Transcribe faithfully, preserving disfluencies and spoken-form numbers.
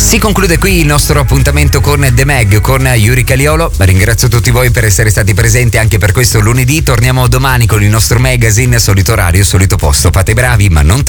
Si conclude qui il nostro appuntamento con The Mag, con Yuri Caliolo. Ringrazio tutti voi per essere stati presenti anche per questo lunedì. Torniamo domani con il nostro magazine, solito orario, solito posto. Fate bravi, ma non